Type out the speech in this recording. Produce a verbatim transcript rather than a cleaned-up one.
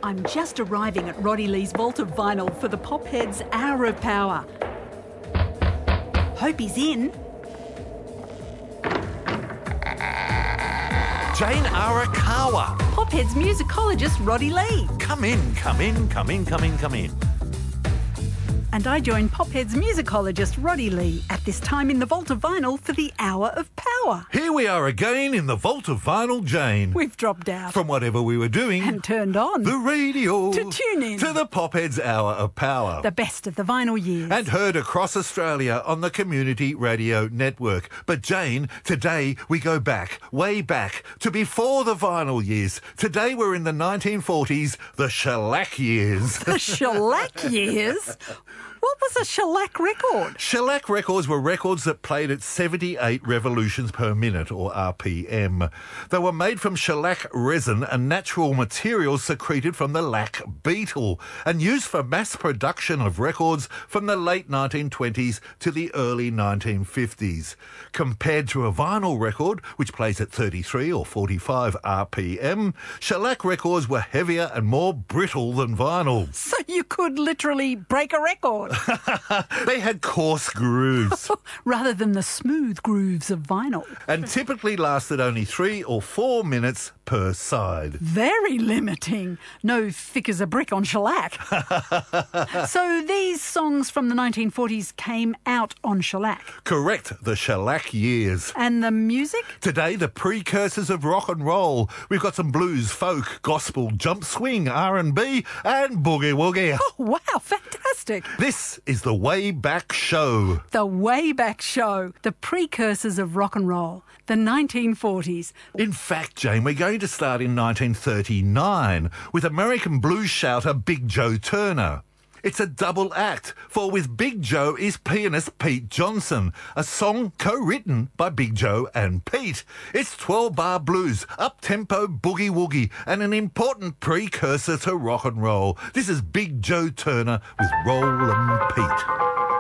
I'm just arriving at Roddy Lee's Vault of Vinyl for the Popheads Hour of Power. Hope he's in. Jane Arakawa. Popheads musicologist Roddy Lee. Come in, come in, come in, come in, come in. And I join Popheads musicologist Roddy Lee at this time in the Vault of Vinyl for the Hour of Power. Here we are again in the Vault of Vinyl, Jane. We've dropped out. From whatever we were doing. And turned on. The radio. To tune in. To the Popheads Hour of Power. The best of the vinyl years. And heard across Australia on the Community Radio Network. But Jane, today we go back, way back, to before the vinyl years. Today we're in the nineteen forties, the shellac years. The shellac years? What was a shellac record? Shellac records were records that played at seventy-eight revolutions per minute, or R P M. They were made from shellac resin, a natural material secreted from the lac beetle, and used for mass production of records from the late nineteen twenties to the early nineteen fifties. Compared to a vinyl record, which plays at thirty-three or forty-five R P M, shellac records were heavier and more brittle than vinyl. So you could literally break a record. They had coarse grooves. Rather than the smooth grooves of vinyl. And typically lasted only three or four minutes per side. Very limiting. No thick as a brick on shellac. So these songs from the nineteen forties came out on shellac. Correct, the shellac years. And the music? Today, the precursors of rock and roll. We've got some blues, folk, gospel, jump swing, R and B, and boogie woogie. Oh, wow, fantastic. This is the Way Back Show. The Way Back Show. The precursors of rock and roll. The nineteen forties. In fact, Jane, we're going to start in nineteen thirty-nine with American blues shouter Big Joe Turner. It's a double act, for with Big Joe is pianist Pete Johnson, a song co-written by Big Joe and Pete. It's twelve-bar blues, up-tempo boogie-woogie, and an important precursor to rock and roll. This is Big Joe Turner with Rollin' Pete.